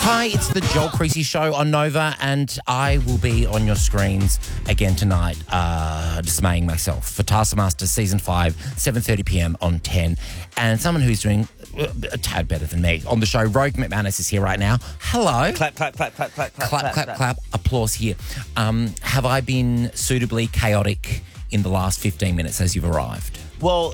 Hi, it's the Joel Creasy Show on Nova, and I will be on your screens again tonight, dismaying myself for Taskmaster Season 5, 7:30pm on 10. And someone who's doing a tad better than me on the show, Rogue McManus, is here right now. Hello. Clap, clap, clap, clap, clap, clap, Clap, clap, clap. Applause here. Have I been suitably chaotic in the last 15 minutes as you've arrived? Well,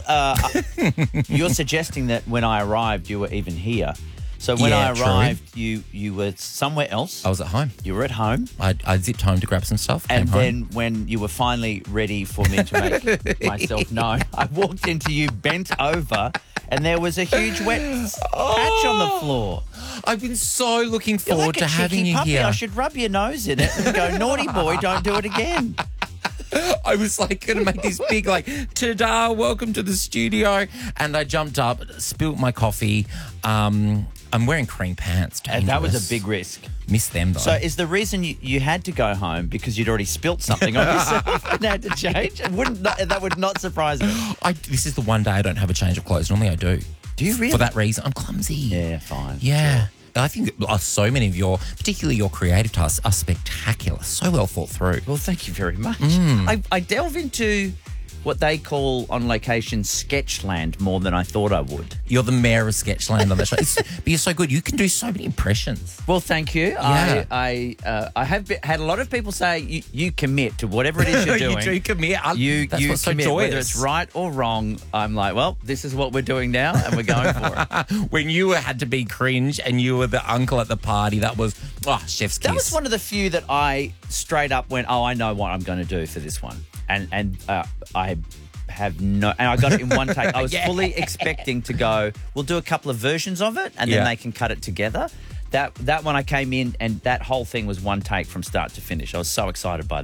you're suggesting that when I arrived, you were even here. So when Yeah, I arrived, you were somewhere else. I was at home. You were at home. I zipped home to grab some stuff. And came home. then when you were finally ready for me to make myself known, I walked into you bent over and there was a huge wet patch on the floor. I've been so looking You're forward like to a having cheeky you puppy. here. I should rub your nose in it and go, naughty boy, don't do it again. I was like going to make this big ta-da, welcome to the studio. And I jumped up, spilt my coffee. I'm wearing cream pants. And that was a big risk. Missed them though. So is the reason you had to go home because you'd already spilt something on yourself and had to change? That would not surprise me. This is the one day I don't have a change of clothes. Normally I do. Do you really? For that reason. I'm clumsy. Yeah, fine. Yeah. Sure. I think so many of particularly your creative tasks, are spectacular. So well thought through. Well, thank you very much. I delve into what they call on location Sketchland more than I thought I would. You're the mayor of Sketchland on the show. But you're so good. You can do so many impressions. Well, thank you. Yeah. I have had a lot of people say you commit to whatever it is you're doing. You do commit. You what's so commit, joyous. whether it's right or wrong. I'm like, well, this is what we're doing now, and we're going for it. When you had to be cringe and you were the uncle at the party, that was chef's kiss. That was one of the few that I straight up went, I know what I'm going to do for this one. And I have and I got it in one take. I was fully expecting to go, we'll do a couple of versions of it and then they can cut it together. That one I came in and that whole thing was one take from start to finish. I was so excited by that.